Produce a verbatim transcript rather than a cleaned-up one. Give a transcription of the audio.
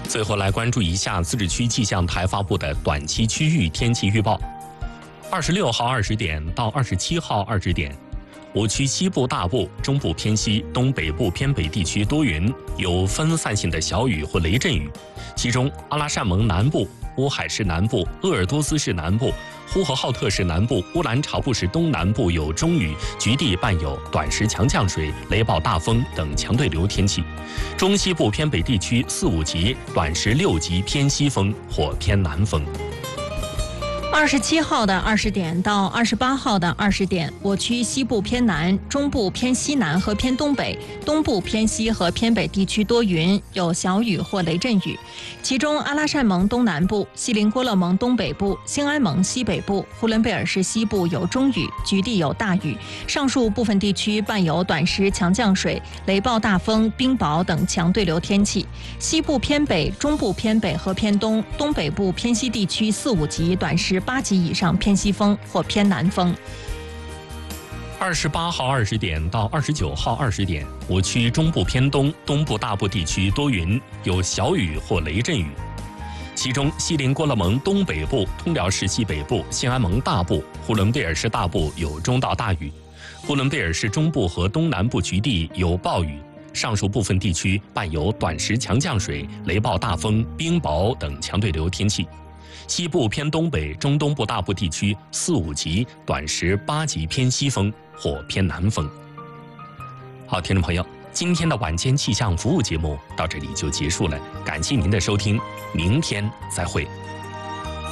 最后来关注一下自治区气象台发布的短期区域天气预报。二十六号二十点到二十七号二十点，我区西部大部、中部偏西、东北部偏北地区多云，有分散性的小雨或雷阵雨，其中阿拉善盟南部、乌海市南部、鄂尔多斯市南部、呼和浩特市南部、乌兰察布市东南部有中雨，局地伴有短时强降水、雷暴大风等强对流天气。中西部偏北地区四五级，短时六级偏西风或偏南风。 二十七号的二十点到二十八号的二十点，我区西部偏南、中部偏西南和偏东北、东部偏西和偏北地区多云，有小雨或雷阵雨。其中阿拉善盟东南部、锡林郭勒盟东北部、兴安盟西北部、呼伦贝尔市西部有中雨，局地有大雨，上述部分地区伴有短时强降水、雷暴大风、冰雹等强对流天气。西部偏北、中部偏北和偏东、东北部偏西地区四五级，短时八级以上偏西风或偏南风。 二十八号二十点到二十九号二十点，我区中部偏东、东部大部地区多云，有小雨或雷阵雨。其中锡林郭勒盟东北部、通辽市西北部、兴安盟大部、呼伦贝尔市大部有中到大雨，呼伦贝尔市中部和东南部局地有暴雨，上述部分地区伴有短时强降水、雷暴大风、冰雹等强对流天气。西部偏东北、中东部大部地区四五级，短时八级偏西风或偏南风。好，听众朋友，今天的晚间气象服务节目到这里就结束了，感谢您的收听，明天再会。